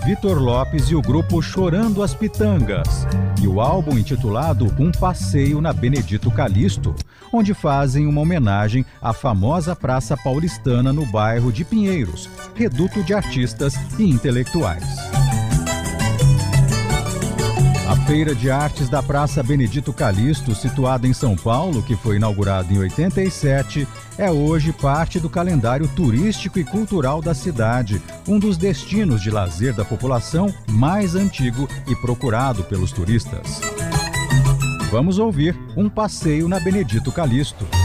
Vitor Lopes e o grupo Chorando as Pitangas, e o álbum intitulado Um Passeio na Benedito Calixto, onde fazem uma homenagem à famosa Praça Paulistana no bairro de Pinheiros, reduto de artistas e intelectuais. A Feira de Artes da Praça Benedito Calixto, situada em São Paulo, que foi inaugurada em 87, é hoje parte do calendário turístico e cultural da cidade, um dos destinos de lazer da população mais antigo e procurado pelos turistas. Vamos ouvir Um Passeio na Benedito Calixto.